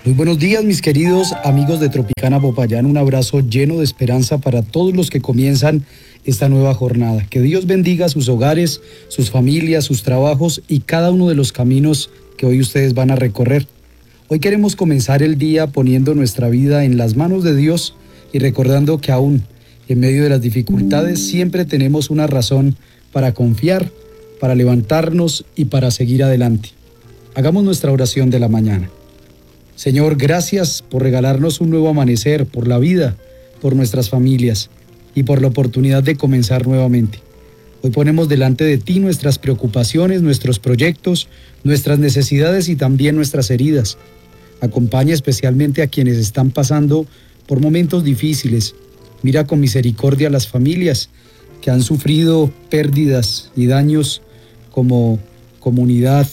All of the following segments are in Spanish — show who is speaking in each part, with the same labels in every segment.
Speaker 1: Muy buenos días, mis queridos amigos de Tropicana Popayán. Un abrazo lleno de esperanza para todos los que comienzan esta nueva jornada. Que Dios bendiga sus hogares, sus familias, sus trabajos y cada uno de los caminos que hoy ustedes van a recorrer. Hoy queremos comenzar el día poniendo nuestra vida en las manos de Dios y recordando que aún en medio de las dificultades siempre tenemos una razón para confiar, para levantarnos y para seguir adelante. Hagamos nuestra oración de la mañana. Señor, gracias por regalarnos un nuevo amanecer, por la vida, por nuestras familias y por la oportunidad de comenzar nuevamente. Hoy ponemos delante de ti nuestras preocupaciones, nuestros proyectos, nuestras necesidades y también nuestras heridas. Acompaña especialmente a quienes están pasando por momentos difíciles. Mira con misericordia a las familias que han sufrido pérdidas y daños como comunidad,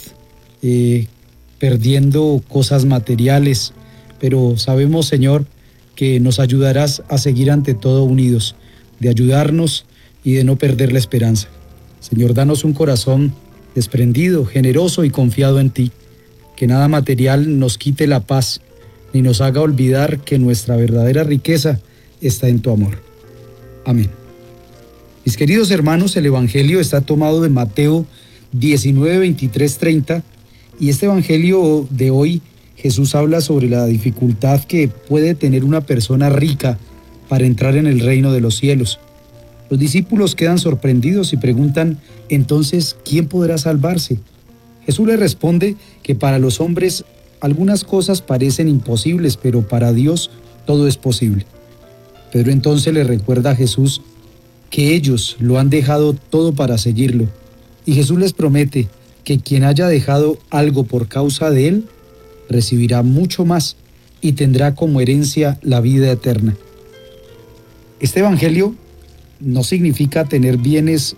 Speaker 1: perdiendo cosas materiales, pero sabemos, Señor, que nos ayudarás a seguir ante todo unidos, de ayudarnos y de no perder la esperanza. Señor, danos un corazón desprendido, generoso y confiado en ti, que nada material nos quite la paz, ni nos haga olvidar que nuestra verdadera riqueza está en tu amor. Amén. Mis queridos hermanos, el Evangelio está tomado de Mateo 19, 23, 30, y este evangelio de hoy, Jesús habla sobre la dificultad que puede tener una persona rica para entrar en el reino de los cielos. Los discípulos quedan sorprendidos y preguntan, entonces, ¿quién podrá salvarse? Jesús les responde que para los hombres algunas cosas parecen imposibles, pero para Dios todo es posible. Pedro entonces le recuerda a Jesús que ellos lo han dejado todo para seguirlo, y Jesús les promete que quien haya dejado algo por causa de él, recibirá mucho más y tendrá como herencia la vida eterna. Este evangelio no significa tener bienes,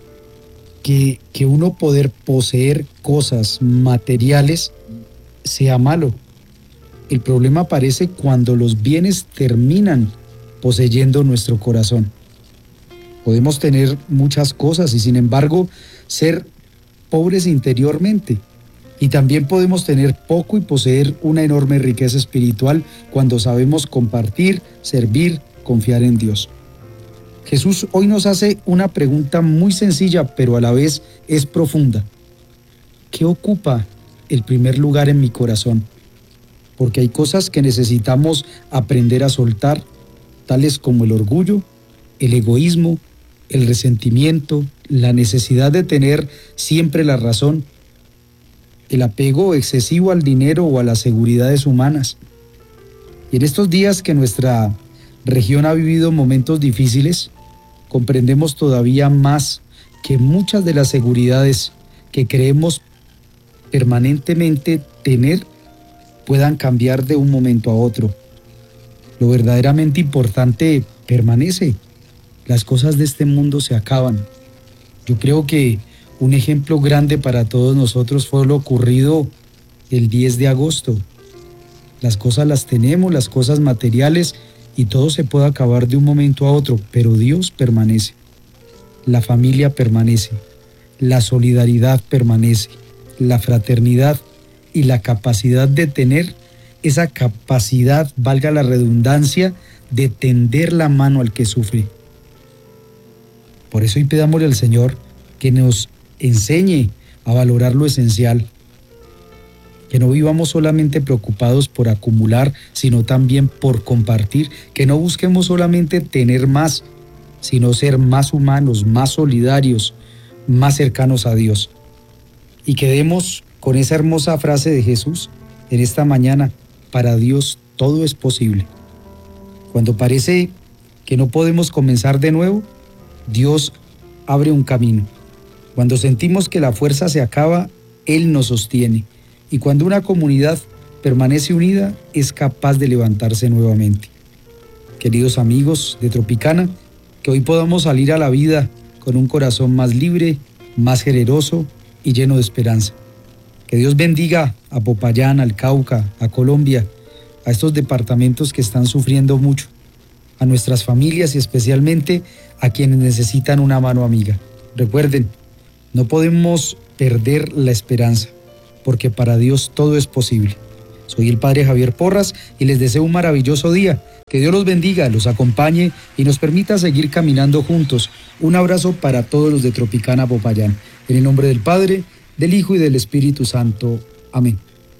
Speaker 1: que uno poder poseer cosas materiales sea malo. El problema aparece cuando los bienes terminan poseyendo nuestro corazón. Podemos tener muchas cosas y sin embargo ser pobres interiormente, y también podemos tener poco y poseer una enorme riqueza espiritual cuando sabemos compartir, servir, confiar en Dios. Jesús hoy nos hace una pregunta muy sencilla, pero a la vez es profunda. ¿Qué ocupa el primer lugar en mi corazón? Porque hay cosas que necesitamos aprender a soltar, tales como el orgullo, el egoísmo, el resentimiento, la necesidad de tener siempre la razón, el apego excesivo al dinero o a las seguridades humanas. Y en estos días que nuestra región ha vivido momentos difíciles, comprendemos todavía más que muchas de las seguridades que creemos permanentemente tener puedan cambiar de un momento a otro. Lo verdaderamente importante permanece. Las cosas de este mundo se acaban. Yo creo que un ejemplo grande para todos nosotros fue lo ocurrido el 10 de agosto. Las cosas las tenemos, las cosas materiales, y todo se puede acabar de un momento a otro, pero Dios permanece. La familia permanece, la solidaridad permanece, la fraternidad y la capacidad de tener esa capacidad, valga la redundancia, de tender la mano al que sufre. Por eso hoy pidámosle al Señor que nos enseñe a valorar lo esencial, que no vivamos solamente preocupados por acumular, sino también por compartir, que no busquemos solamente tener más, sino ser más humanos, más solidarios, más cercanos a Dios. Y quedemos con esa hermosa frase de Jesús en esta mañana: para Dios todo es posible. Cuando parece que no podemos comenzar de nuevo, Dios abre un camino. Cuando sentimos que la fuerza se acaba, Él nos sostiene. Y cuando una comunidad permanece unida, es capaz de levantarse nuevamente. Queridos amigos de Tropicana, que hoy podamos salir a la vida con un corazón más libre, más generoso y lleno de esperanza. Que Dios bendiga a Popayán, al Cauca, a Colombia, a estos departamentos que están sufriendo mucho, a nuestras familias y especialmente a quienes necesitan una mano amiga. Recuerden, no podemos perder la esperanza, porque para Dios todo es posible. Soy el Padre Javier Porras y les deseo un maravilloso día. Que Dios los bendiga, los acompañe y nos permita seguir caminando juntos. Un abrazo para todos los de Tropicana Popayán. En el nombre del Padre, del Hijo y del Espíritu Santo. Amén.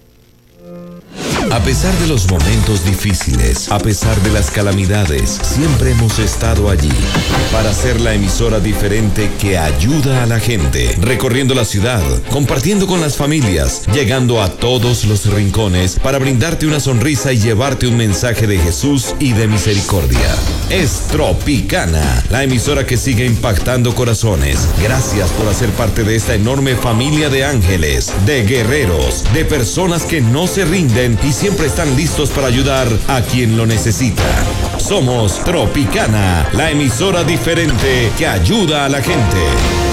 Speaker 2: A pesar de los momentos difíciles, a pesar de las calamidades, siempre hemos estado allí para ser la emisora diferente que ayuda a la gente, recorriendo la ciudad, compartiendo con las familias, llegando a todos los rincones para brindarte una sonrisa y llevarte un mensaje de Jesús y de misericordia. Es Tropicana, la emisora que sigue impactando corazones. Gracias por hacer parte de esta enorme familia de ángeles, de guerreros, de personas que no se rinden y siempre están listos para ayudar a quien lo necesita. Somos Tropicana, la emisora diferente que ayuda a la gente.